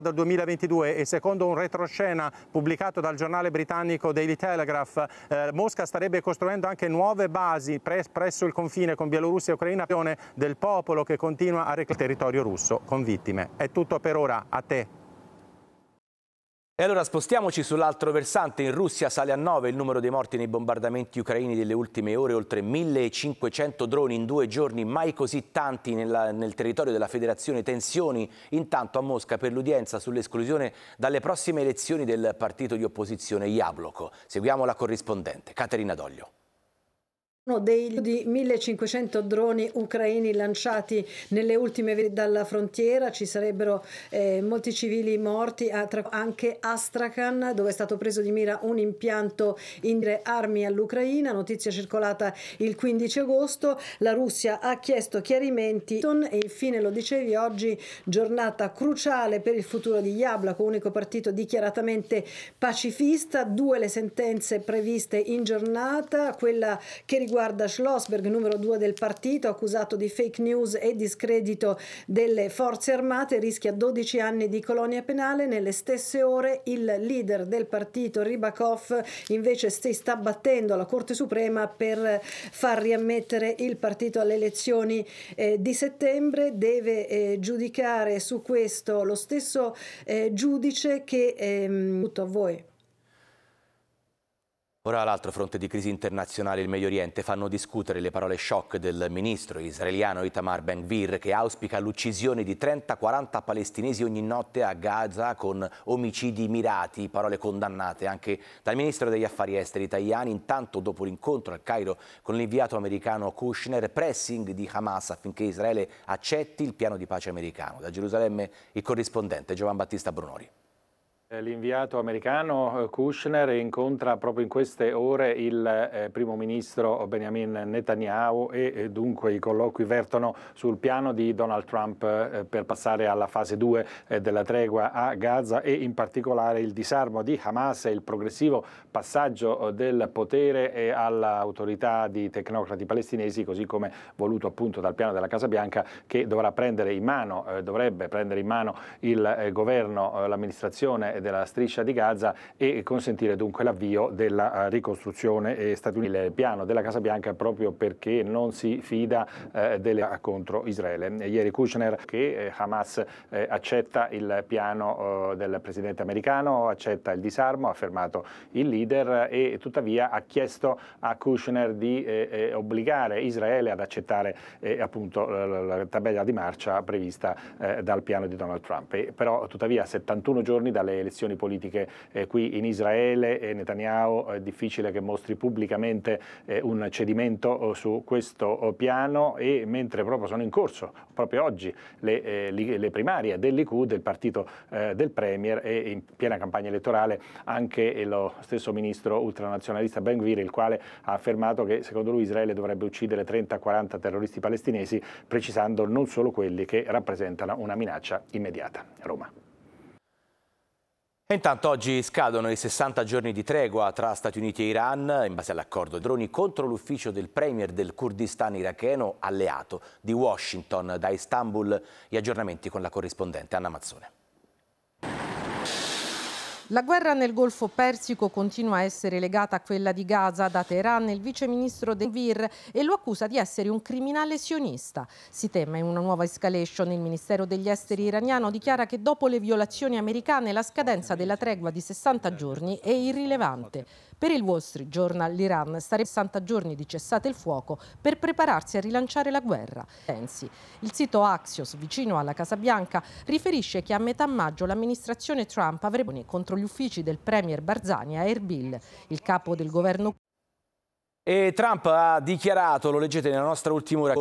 Dal 2022 e secondo un retroscena pubblicato dal giornale britannico Daily Telegraph, Mosca starebbe costruendo anche nuove basi presso il confine con Bielorussia e Ucraina del popolo che continua a reclamare il territorio russo con vittime. È tutto per ora, a te. E allora spostiamoci sull'altro versante. In Russia sale a 9 il numero dei morti nei bombardamenti ucraini delle ultime ore, oltre 1500 droni in 2 giorni, mai così tanti nel territorio della Federazione. Tensioni intanto a Mosca per l'udienza sull'esclusione dalle prossime elezioni del partito di opposizione Jabloko. Seguiamo la corrispondente Caterina Doglio. Uno dei 1500 droni ucraini lanciati nelle ultime dalla frontiera. Ci sarebbero molti civili morti, anche Astrakhan, dove è stato preso di mira un impianto in armi all'Ucraina. Notizia circolata il 15 agosto. La Russia ha chiesto chiarimenti e infine, lo dicevi, oggi giornata cruciale per il futuro di Jabloko, unico partito dichiaratamente pacifista. 2 le sentenze previste in giornata, quella che riguarda Schlossberg, numero 2 del partito, accusato di fake news e discredito delle forze armate, rischia 12 anni di colonia penale. Nelle stesse ore il leader del partito, Rybakov, invece si sta battendo alla Corte Suprema per far riammettere il partito alle elezioni di settembre. Deve giudicare su questo lo stesso giudice che tutto a voi. Ora all'altro fronte di crisi internazionale, il Medio Oriente, fanno discutere le parole shock del ministro israeliano Itamar Ben-Gvir, che auspica l'uccisione di 30-40 palestinesi ogni notte a Gaza con omicidi mirati, parole condannate anche dal ministro degli affari esteri Tajani. Intanto, dopo l'incontro al Cairo con l'inviato americano Kushner, pressing di Hamas affinché Israele accetti il piano di pace americano. Da Gerusalemme il corrispondente Giovan Battista Brunori. L'inviato americano Kushner incontra proprio in queste ore il primo ministro Benjamin Netanyahu e dunque i colloqui vertono sul piano di Donald Trump per passare alla fase 2 della tregua a Gaza e in particolare il disarmo di Hamas e il progressivo passaggio del potere all'autorità di tecnocrati palestinesi, così come voluto appunto dal piano della Casa Bianca, che dovrebbe prendere in mano il governo, l'amministrazione della striscia di Gaza e consentire dunque l'avvio della ricostruzione statunitense. Il piano della Casa Bianca proprio perché non si fida contro Israele. Ieri Kushner che Hamas accetta il piano del presidente americano, accetta il disarmo, ha fermato il leader e tuttavia ha chiesto a Kushner di obbligare Israele ad accettare appunto la tabella di marcia prevista dal piano di Donald Trump. Però tuttavia 71 giorni dalle elezioni politiche qui in Israele, Netanyahu è difficile che mostri pubblicamente un cedimento su questo piano, e mentre proprio sono in corso proprio oggi le primarie del Likud, del partito del Premier, e in piena campagna elettorale anche lo stesso ministro ultranazionalista Ben-Gvir, il quale ha affermato che secondo lui Israele dovrebbe uccidere 30-40 terroristi palestinesi, precisando non solo quelli che rappresentano una minaccia immediata. Roma. E intanto oggi scadono i 60 giorni di tregua tra Stati Uniti e Iran in base all'accordo. Droni contro l'ufficio del premier del Kurdistan iracheno alleato di Washington. Da Istanbul gli aggiornamenti con la corrispondente Anna Mazzone. La guerra nel Golfo Persico continua a essere legata a quella di Gaza. Da Teheran il viceministro Ben-Gvir e lo accusa di essere un criminale sionista. Si teme una nuova escalation. Il Ministero degli Esteri iraniano dichiara che dopo le violazioni americane la scadenza della tregua di 60 giorni è irrilevante. Per il Wall Street Journal l'Iran starebbe 60 giorni di cessate il fuoco per prepararsi a rilanciare la guerra. Il sito Axios, vicino alla Casa Bianca, riferisce che a metà maggio l'amministrazione Trump avrebbe contro gli uffici del premier Barzani a Erbil, il capo del governo. E Trump ha dichiarato, lo leggete nella nostra ultima ora,